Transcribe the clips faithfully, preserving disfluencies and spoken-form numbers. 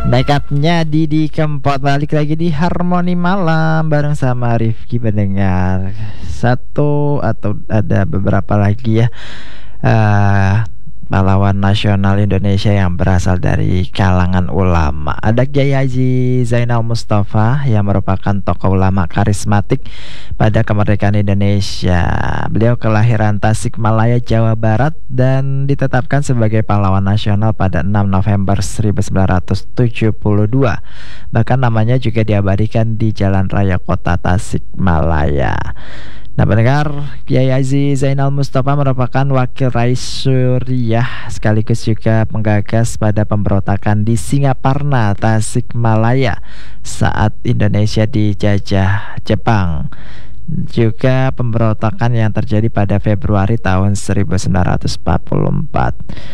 Backupnya Didi Kempot, balik lagi di Harmoni Malam bareng sama Rifki pendengar. Satu atau ada beberapa lagi ya uh, pahlawan nasional Indonesia yang berasal dari kalangan ulama. Ada Kiai Haji Zainal Mustafa yang merupakan tokoh ulama karismatik pada kemerdekaan Indonesia. Beliau kelahiran Tasikmalaya, Jawa Barat dan ditetapkan sebagai pahlawan nasional pada enam November seribu sembilan ratus tujuh puluh dua. Bahkan namanya juga diabadikan di Jalan Raya Kota Tasikmalaya. Nah pendengar, Kiai Haji Zainal Mustafa merupakan wakil Rais Suriah sekaligus juga penggagas pada pemberontakan di Singaparna, Tasikmalaya saat Indonesia dijajah Jepang. Juga pemberontakan yang terjadi pada Februari tahun seribu sembilan ratus empat puluh empat.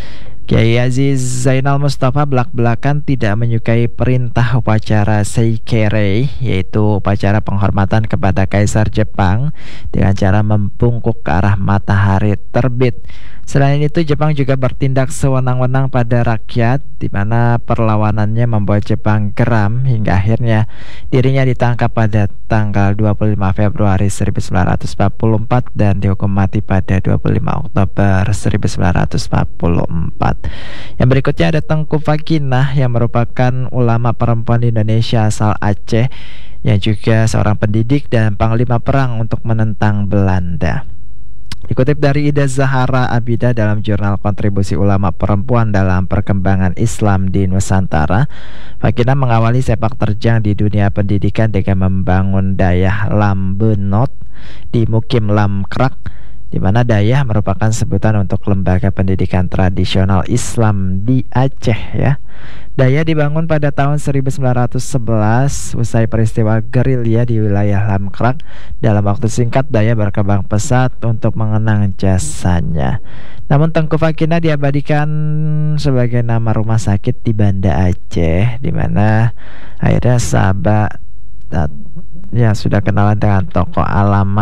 Kiai Haji Zainal Mustafa belak-belakan tidak menyukai perintah upacara Seikere, yaitu upacara penghormatan kepada Kaisar Jepang dengan cara membungkuk ke arah matahari terbit. Selain itu, Jepang juga bertindak sewenang-wenang pada rakyat, di mana perlawanannya membuat Jepang geram hingga akhirnya dirinya ditangkap pada tanggal dua puluh lima Februari seribu sembilan ratus empat puluh empat dan dihukum mati pada dua puluh lima Oktober seribu sembilan ratus empat puluh empat. Yang berikutnya ada Tengku Fakinah yang merupakan ulama perempuan Indonesia asal Aceh yang juga seorang pendidik dan panglima perang untuk menentang Belanda. Dikutip dari Ida Zahara Abida dalam jurnal Kontribusi Ulama Perempuan dalam Perkembangan Islam di Nusantara, Fakinah mengawali sepak terjang di dunia pendidikan dengan membangun Dayah Lambenot di Mukim Lamkrak, di mana Dayah merupakan sebutan untuk lembaga pendidikan tradisional Islam di Aceh ya. Dayah dibangun pada tahun seribu sembilan ratus sebelas usai peristiwa gerilya di wilayah Lamkrak. Dalam waktu singkat Dayah berkembang pesat untuk mengenang jasanya. Namun Tengku Fakinah diabadikan sebagai nama rumah sakit di Banda Aceh, di mana akhirnya sahabat ya sudah kenalan dengan tokoh alama